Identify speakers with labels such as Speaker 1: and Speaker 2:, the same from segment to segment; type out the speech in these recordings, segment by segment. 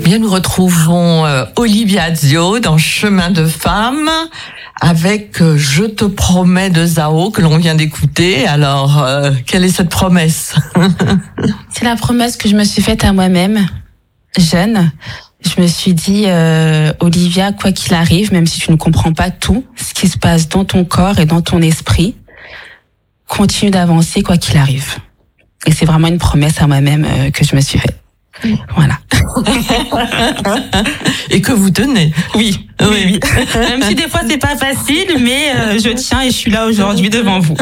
Speaker 1: Bien, nous retrouvons Olivia Azio dans Chemin de femme avec Je te promets de Zao que l'on vient d'écouter. Alors, quelle est cette promesse?
Speaker 2: C'est la promesse que je me suis faite à moi-même, jeune. Je me suis dit, Olivia, quoi qu'il arrive, même si tu ne comprends pas tout, ce qui se passe dans ton corps et dans ton esprit, continue d'avancer quoi qu'il arrive. Et c'est vraiment une promesse à moi-même que je me suis faite. Voilà.
Speaker 1: Et que vous tenez.
Speaker 2: Oui. Même si des fois c'est pas facile, mais je tiens et je suis là aujourd'hui devant vous.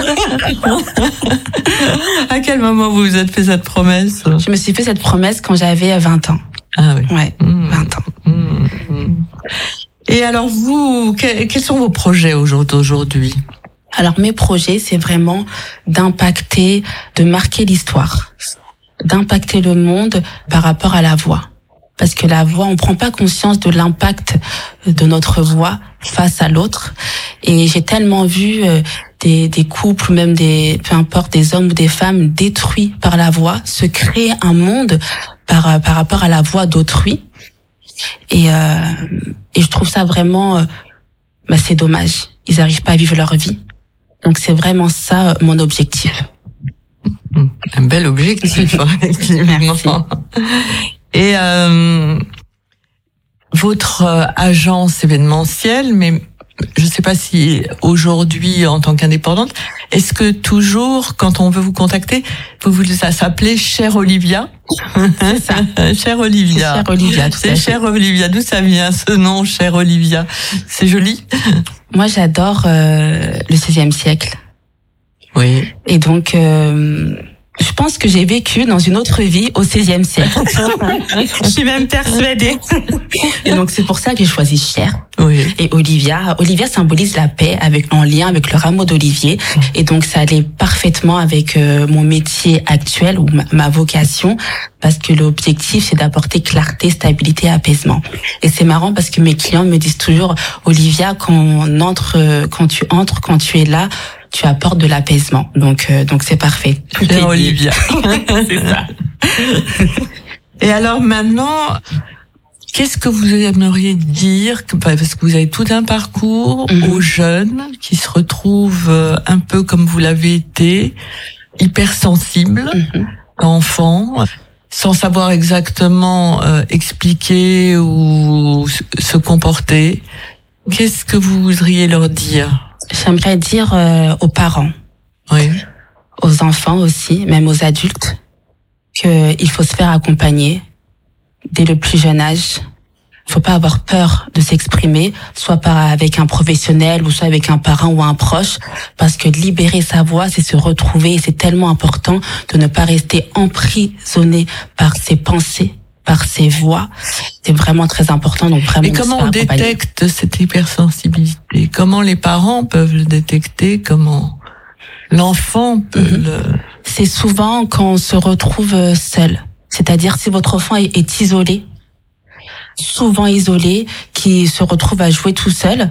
Speaker 1: À quel moment vous vous êtes fait cette promesse?
Speaker 2: Je me suis fait cette promesse quand j'avais 20 ans.
Speaker 1: Ah oui.
Speaker 2: Ouais, 20 ans.
Speaker 1: Et alors vous, quels sont vos projets aujourd'hui?
Speaker 2: Alors mes projets, c'est vraiment d'impacter, de marquer l'histoire, d'impacter le monde par rapport à la voix. Parce que la voix, on prend pas conscience de l'impact de notre voix face à l'autre. Et j'ai tellement vu des couples, même peu importe, des hommes ou des femmes détruits par la voix, se créer un monde par rapport à la voix d'autrui. Et je trouve ça vraiment, c'est dommage. Ils n'arrivent pas à vivre leur vie. Donc c'est vraiment ça mon objectif.
Speaker 1: Un bel objectif,
Speaker 2: Merci.
Speaker 1: Et votre agence événementielle, mais je ne sais pas si aujourd'hui en tant qu'indépendante, est-ce que toujours quand on veut vous contacter, ça s'appelait Chère Olivia?
Speaker 2: C'est ça.
Speaker 1: Chère Olivia.
Speaker 2: Chère Olivia.
Speaker 1: C'est Chère Olivia. D'où ça vient ce nom, Chère Olivia? C'est joli.
Speaker 2: Moi, j'adore le 16e siècle.
Speaker 1: Oui.
Speaker 2: Et donc, je pense que j'ai vécu dans une autre vie au 16e siècle. Je suis même persuadée. Et donc, c'est pour ça que j'ai choisi Cher.
Speaker 1: Oui.
Speaker 2: Et Olivia symbolise la paix en lien avec le rameau d'olivier. Et donc, ça allait parfaitement avec mon métier actuel ou ma vocation. Parce que l'objectif, c'est d'apporter clarté, stabilité et apaisement. Et c'est marrant parce que mes clients me disent toujours, Olivia, quand tu es là, tu apportes de l'apaisement. Donc c'est parfait.
Speaker 1: Chère Olivia.
Speaker 2: C'est ça.
Speaker 1: Et alors maintenant, qu'est-ce que vous aimeriez dire, parce que vous avez tout un parcours aux jeunes qui se retrouvent un peu comme vous l'avez été, hypersensibles, enfants, sans savoir exactement expliquer ou se comporter. Qu'est-ce que vous voudriez leur dire?
Speaker 2: J'aimerais dire aux parents,
Speaker 1: oui,
Speaker 2: aux enfants aussi, même aux adultes, qu'il faut se faire accompagner dès le plus jeune âge. Il faut pas avoir peur de s'exprimer, soit avec un professionnel ou soit avec un parent ou un proche, parce que libérer sa voix, c'est se retrouver et c'est tellement important de ne pas rester emprisonné par ses pensées, par ses voix. C'est vraiment très important. Donc vraiment.
Speaker 1: Et comment on détecte cette hypersensibilité? Comment les parents peuvent le détecter? Comment l'enfant peut
Speaker 2: C'est souvent quand on se retrouve seul. C'est-à-dire si votre enfant est isolé, souvent isolé, qui se retrouve à jouer tout seul.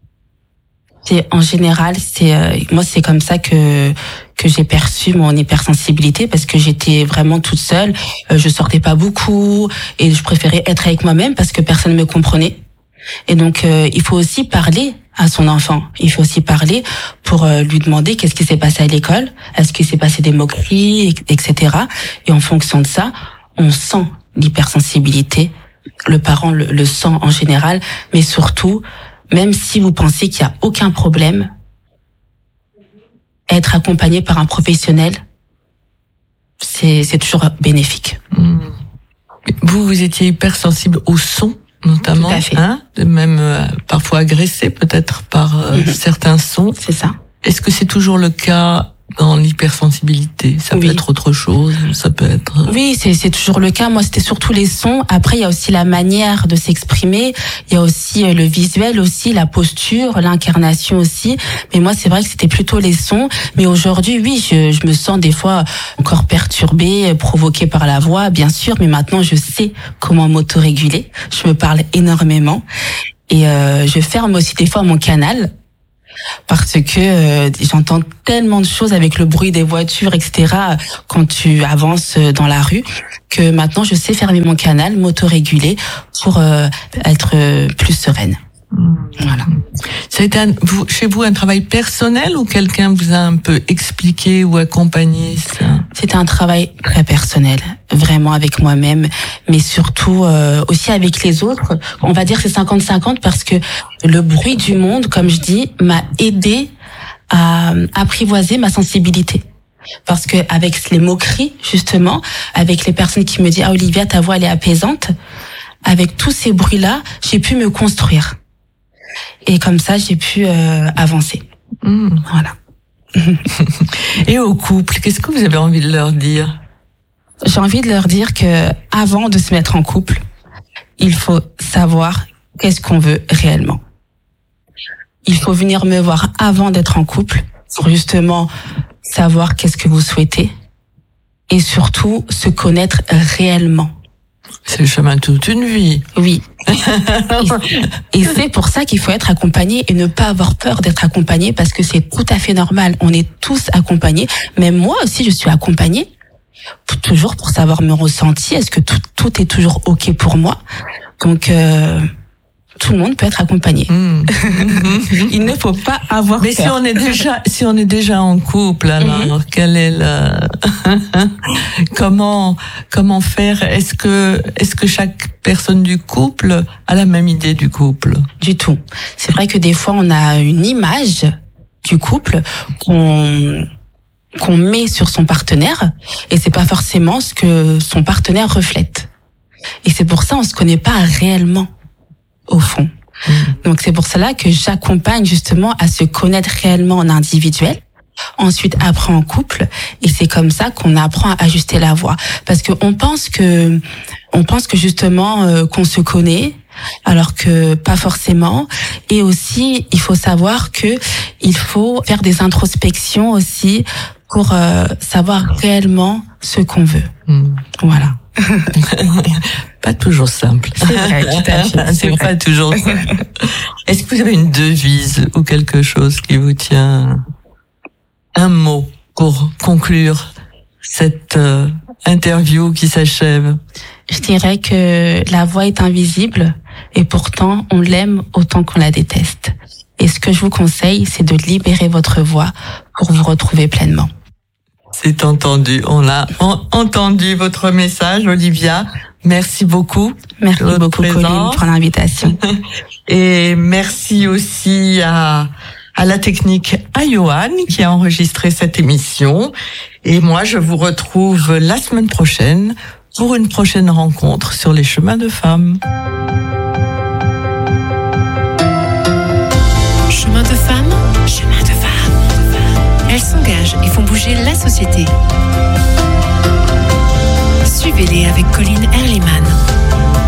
Speaker 2: En général, moi c'est comme ça que j'ai perçu mon hypersensibilité, parce que j'étais vraiment toute seule, je sortais pas beaucoup et je préférais être avec moi-même parce que personne ne me comprenait. Et donc il faut aussi parler à son enfant. Il faut aussi parler pour lui demander qu'est-ce qui s'est passé à l'école, est-ce qu'il s'est passé des moqueries, etc. Et en fonction de ça, on sent l'hypersensibilité. Le parent le sent en général, mais surtout, même si vous pensez qu'il n'y a aucun problème, être accompagné par un professionnel, c'est toujours bénéfique.
Speaker 1: Vous étiez hypersensible au son, notamment,
Speaker 2: tout à fait.
Speaker 1: Même parfois agressé peut-être par certains sons.
Speaker 2: C'est ça.
Speaker 1: Est-ce que c'est toujours le cas dans l'hypersensibilité? Ça peut être autre chose, ça peut être...
Speaker 2: Oui, c'est toujours le cas. Moi, c'était surtout les sons. Après, il y a aussi la manière de s'exprimer. Il y a aussi le visuel aussi, la posture, l'incarnation aussi. Mais moi, c'est vrai que c'était plutôt les sons. Mais aujourd'hui, oui, je me sens des fois encore perturbée, provoquée par la voix, bien sûr. Mais maintenant, je sais comment m'autoréguler. Je me parle énormément. Et je ferme aussi des fois mon canal. Parce que j'entends tellement de choses avec le bruit des voitures, etc. quand tu avances dans la rue, que maintenant je sais fermer mon canal, m'autoréguler pour être plus sereine. Voilà.
Speaker 1: Ça a été chez vous un travail personnel ou quelqu'un vous a un peu expliqué ou accompagné ça?
Speaker 2: C'était un travail très personnel, vraiment avec moi-même, mais surtout aussi avec les autres. On va dire que c'est 50-50 parce que le bruit du monde, comme je dis, m'a aidé à apprivoiser ma sensibilité. Parce que avec les moqueries, justement, avec les personnes qui me disent « Ah Olivia, ta voix elle est apaisante », avec tous ces bruits-là, j'ai pu me construire. Et comme ça, j'ai pu avancer. Voilà.
Speaker 1: Et au couple, qu'est-ce que vous avez envie de leur dire?
Speaker 2: J'ai envie de leur dire que avant de se mettre en couple, il faut savoir qu'est-ce qu'on veut réellement. Il faut venir me voir avant d'être en couple pour justement savoir qu'est-ce que vous souhaitez et surtout se connaître réellement.
Speaker 1: C'est le chemin de toute une vie.
Speaker 2: Oui. Et c'est pour ça qu'il faut être accompagné et ne pas avoir peur d'être accompagné parce que c'est tout à fait normal. On est tous accompagnés. Même moi aussi, je suis accompagnée. Toujours pour savoir me ressentir. Est-ce que tout est toujours OK pour moi? Donc, tout le monde peut être accompagné. Il ne faut pas avoir
Speaker 1: peur. Mais si on est déjà en couple, alors quelle est comment faire? Est-ce que chaque personne du couple a la même idée du couple?
Speaker 2: Du tout. C'est vrai que des fois on a une image du couple qu'on met sur son partenaire et c'est pas forcément ce que son partenaire reflète. Et c'est pour ça on se connaît pas réellement. Au fond. Donc c'est pour cela que j'accompagne justement à se connaître réellement en individuel, ensuite après en couple, et c'est comme ça qu'on apprend à ajuster la voix. Parce que on pense que justement qu'on se connaît, alors que pas forcément. Et aussi il faut savoir que il faut faire des introspections aussi pour savoir réellement ce qu'on veut. Voilà.
Speaker 1: Pas toujours simple.
Speaker 2: C'est vrai, tout à fait.
Speaker 1: C'est pas toujours simple. Est-ce que vous avez une devise ou quelque chose qui vous tient? Un mot pour conclure cette interview qui s'achève.
Speaker 2: Je dirais que la voix est invisible et pourtant on l'aime autant qu'on la déteste. Et ce que je vous conseille, c'est de libérer votre voix pour vous retrouver pleinement.
Speaker 1: C'est entendu. On a entendu votre message, Olivia. Merci beaucoup.
Speaker 2: Merci beaucoup, Colline, pour l'invitation.
Speaker 1: Et merci aussi à la technique à Johan qui a enregistré cette émission. Et moi, je vous retrouve la semaine prochaine pour une prochaine rencontre sur les chemins de femmes.
Speaker 3: Chemin de femmes, chemin de femmes. Elles s'engagent et font bouger la société. Suivez-les avec